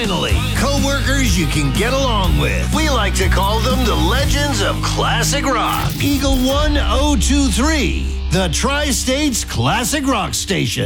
finally, co-workers you can get along with. We like to call them the legends of classic rock. Eagle 1023, the Tri-States Classic Rock Station.